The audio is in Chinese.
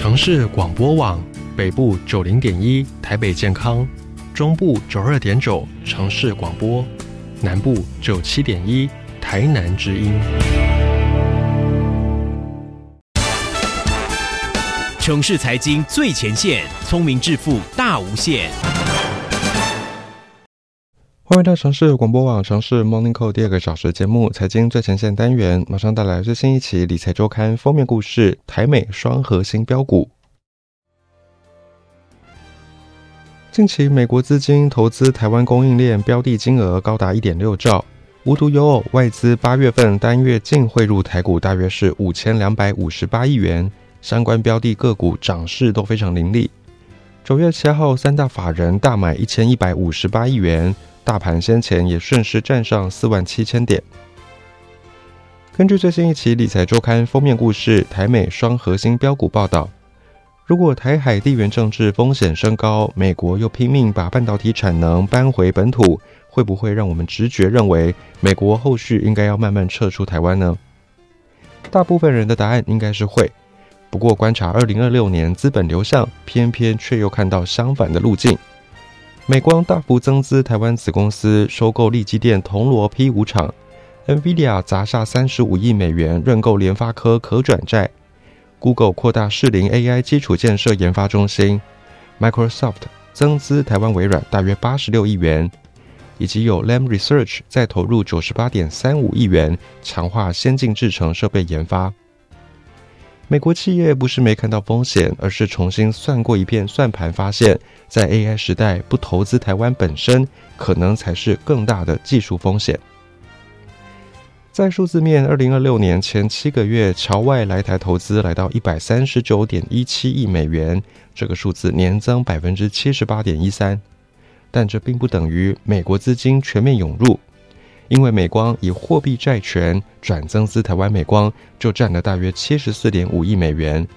城市广播网，北部90.1台北健康，中部92.9城市广播，南部97.1台南之音。 城市财经最前线，聪明致富大无限。 欢迎到城市广播网城市 Morning Call 第2个小时节目财经最前线单元，马上带来最新一期理财周刊封面故事，台美双核心标股。近期美国资金投资台湾供应链标的金额高达 1.6 兆，无独有偶，外资8月份单月净汇入台股大约是5258亿元，相关标的个股涨势都非常凌厉。9月7号三大法人大买1158亿元，大盘先前也顺势站上47000点。根据最新一期理财周刊封面故事，台美双核心标股报道，如果台海地缘政治风险升高，美国又拼命把半导体产能搬回本土，会不会让我们直觉认为美国后续应该要慢慢撤出台湾呢？大部分人的答案应该是会，不过观察2026年资本流向，偏偏却又看到相反的路径。美光大幅增资台湾子公司，收购力积电铜锣 P5 厂， NVIDIA 砸下35亿美元认购联发科可转债， Google 扩大士林 AI 基础建设研发中心， Microsoft 增资台湾微软大约86亿元，以及有 Lam Research 再投入 98.35 亿元强化先进制程设备研发。美国企业不是没看到风险，而是重新算过一遍算盘，发现在 AI 时代不投资台湾本身，可能才是更大的技术风险。在数字面，2026年前7个月侨外来台投资来到 139.17 亿美元，这个数字年增 78.13%， 但这并不等于美国资金全面涌入，因为美光以货币债权转增资台湾美光就占了大约 74.5 亿美元，